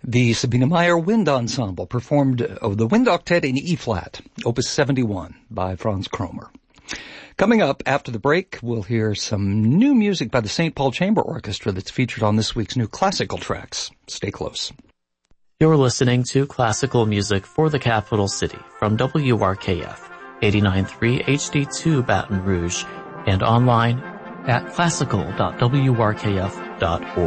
The Sabine Meyer Wind Ensemble performed the Wind Octet in E-flat, Opus 71 by Franz Kromer. Coming up after the break, we'll hear some new music by the St. Paul Chamber Orchestra that's featured on this week's new classical tracks. Stay close. You're listening to classical music for the capital city from WRKF 89.3 HD2 Baton Rouge and online at classical.wrkf.org.